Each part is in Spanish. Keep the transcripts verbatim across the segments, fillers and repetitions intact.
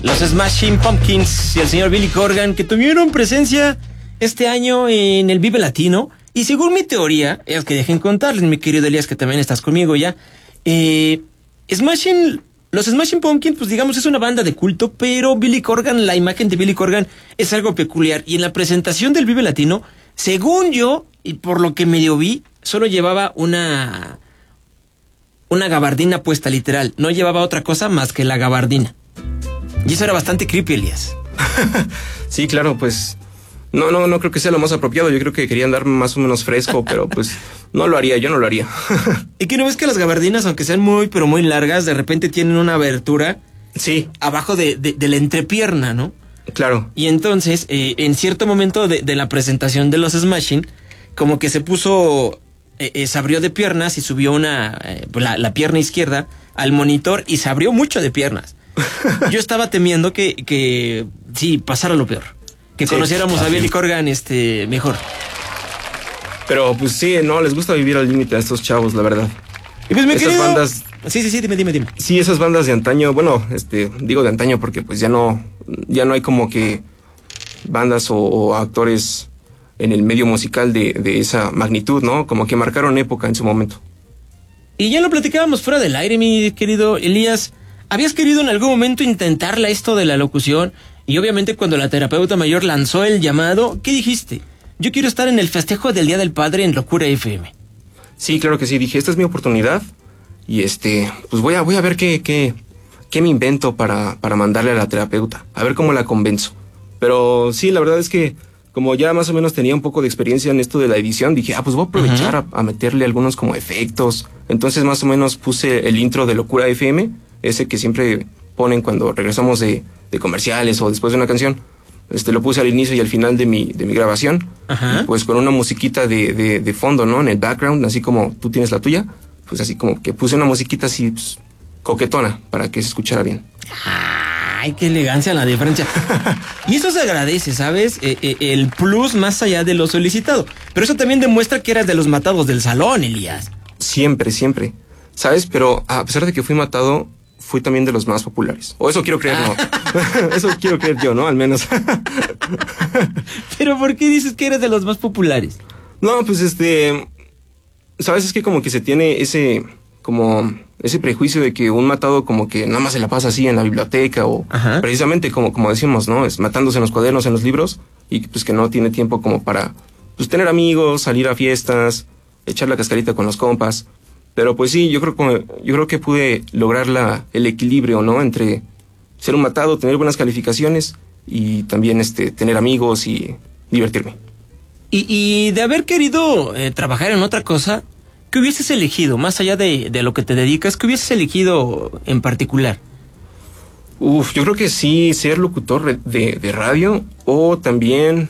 Los Smashing Pumpkins y el señor Billy Corgan, que tuvieron presencia este año en el Vive Latino. Y según mi teoría, es que dejen contarles, mi querido Elías, que también estás conmigo ya. Eh, Smashing, los Smashing Pumpkins, pues digamos, es una banda de culto, pero Billy Corgan, la imagen de Billy Corgan es algo peculiar. Y en la presentación del Vive Latino, según yo, y por lo que medio vi, solo llevaba una, una gabardina puesta, literal. No llevaba otra cosa más que la gabardina. Y eso era bastante creepy, Elías. Sí, claro, pues no, no, no creo que sea lo más apropiado. Yo creo que quería andar más o menos fresco, pero pues no lo haría, yo no lo haría. ¿Y que no ves que las gabardinas, aunque sean muy, pero muy largas, de repente tienen una abertura? Sí. Abajo de, de, de la entrepierna, ¿no? Claro. Y entonces, eh, en cierto momento de, de la presentación de los Smashing, como que se puso, eh, eh, se abrió de piernas y subió una, eh, la, la pierna izquierda al monitor y se abrió mucho de piernas. Yo estaba temiendo que, que sí, pasara lo peor. Que sí, conociéramos así a Billy Corgan este, mejor. Pero pues sí, no, les gusta vivir al límite a estos chavos, la verdad. Y pues me esas querido... bandas... Sí, sí, sí, dime, dime, dime. Sí, esas bandas de antaño, bueno, este, digo de antaño porque pues ya no, ya no hay como que bandas o, o actores en el medio musical de, de esa magnitud, ¿no? Como que marcaron época en su momento. Y ya lo platicábamos fuera del aire, mi querido Elías. ¿Habías querido en algún momento intentarla esto de la locución? Y obviamente cuando la terapeuta mayor lanzó el llamado, ¿qué dijiste? Yo quiero estar en el festejo del Día del Padre en Locura F M. Sí, claro que sí. Dije, esta es mi oportunidad. Y este, pues voy a, voy a ver qué, qué, qué me invento para, para mandarle a la terapeuta. A ver cómo la convenzo. Pero sí, la verdad es que como ya más o menos tenía un poco de experiencia en esto de la edición, dije, ah, pues voy a aprovechar uh-huh. a, a meterle algunos como efectos. Entonces más o menos puse el intro de Locura F M, ese que siempre ponen cuando regresamos de, de comerciales o después de una canción. Este, lo puse al inicio y al final de mi, de mi grabación. Uh-huh. Pues con una musiquita de, de, de fondo, ¿no? En el background, así como tú tienes la tuya. Pues así como que puse una musiquita así, pues, coquetona, para que se escuchara bien. Ay, qué elegancia la diferencia. Y eso se agradece, ¿sabes? Eh, eh, el plus más allá de lo solicitado. Pero eso también demuestra que eras de los matados del salón, Elías. Siempre, siempre. ¿Sabes? Pero a pesar de que fui matado, fui también de los más populares. O eso quiero creer, no. Eso quiero creer yo, ¿no? Al menos. ¿Pero por qué dices que eres de los más populares? No, pues este... ¿Sabes? Es que como que se tiene ese... como... ese prejuicio de que un matado como que nada más se la pasa así en la biblioteca o... Ajá. Precisamente como, como decimos, ¿no? Es matándose en los cuadernos, en los libros y pues que no tiene tiempo como para... pues tener amigos, salir a fiestas, echar la cascarita con los compas. Pero pues sí, yo creo que, yo creo que pude lograr la, el equilibrio, ¿no? Entre ser un matado, tener buenas calificaciones y también este tener amigos y divertirme. Y, y de haber querido eh, trabajar en otra cosa, ¿qué hubieses elegido? Más allá de, de lo que te dedicas, ¿qué hubieses elegido en particular? Uf, yo creo que sí, ser locutor de, de radio o también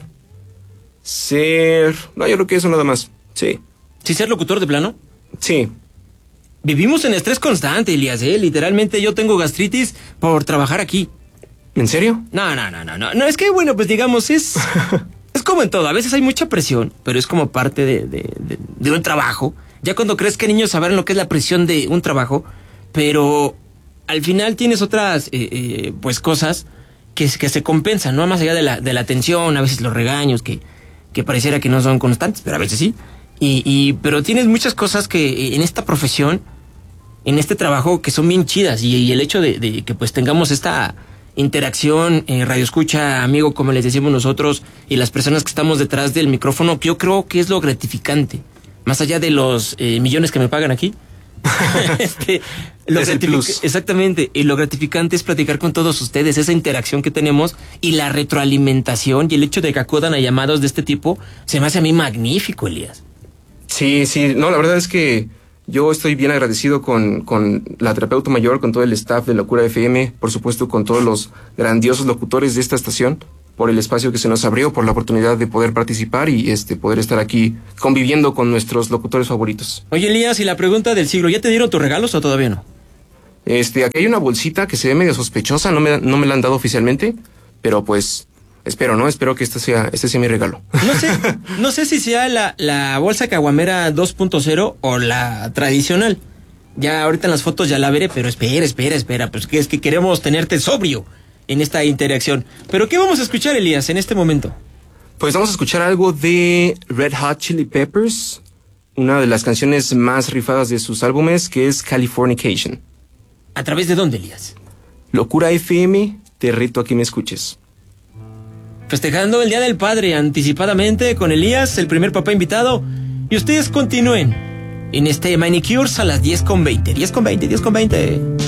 ser... No, yo creo que eso nada más, sí. ¿Sí ser locutor de plano? Sí. Vivimos en estrés constante, Elías, ¿eh? Literalmente yo tengo gastritis por trabajar aquí. ¿En serio? No, no, no, no, no. No, es que, bueno, pues digamos, es... es como en todo. A veces hay mucha presión, pero es como parte de, de, de, de un trabajo. Ya cuando crees que niños sabrán lo que es la presión de un trabajo, pero al final tienes otras, eh, eh, pues, cosas que, que se compensan, ¿no? Más allá de la, de la tensión, a veces los regaños, que, que pareciera que no son constantes, pero a veces sí. Y, y, pero tienes muchas cosas que en esta profesión, en este trabajo, que son bien chidas. Y, y el hecho de, de que pues tengamos esta interacción, eh, radio escucha, amigo, como les decimos nosotros, y las personas que estamos detrás del micrófono, que yo creo que es lo gratificante. Más allá de los eh, millones que me pagan aquí. este, lo es el plus. Exactamente. Y lo gratificante es platicar con todos ustedes, esa interacción que tenemos y la retroalimentación y el hecho de que acudan a llamados de este tipo, se me hace a mí magnífico, Elías. Sí, sí, no, la verdad es que yo estoy bien agradecido con, con la terapeuta mayor, con todo el staff de Locura F M, por supuesto con todos los grandiosos locutores de esta estación, por el espacio que se nos abrió, por la oportunidad de poder participar y este poder estar aquí conviviendo con nuestros locutores favoritos. Oye, Elías, y la pregunta del siglo, ¿ya te dieron tus regalos o todavía no? Este, aquí hay una bolsita que se ve medio sospechosa, no me, no me la han dado oficialmente, pero pues... Espero, ¿no? Espero que este sea, este sea mi regalo. No sé, no sé si sea la, la bolsa caguamera dos punto cero o la tradicional. Ya ahorita en las fotos ya la veré, pero espera, espera, espera. Pues que es que queremos tenerte sobrio. en esta interacción. Pero ¿qué vamos a escuchar, Elías, en este momento? Pues vamos a escuchar algo de Red Hot Chili Peppers, una de las canciones más rifadas de sus álbumes, que es Californication. ¿A través de dónde, Elías? Locura F M, te reto a que me escuches. Festejando el Día del Padre anticipadamente con Elías, el primer papá invitado. Y ustedes continúen en este Manicures a las diez con veinte. diez con veinte, diez con veinte.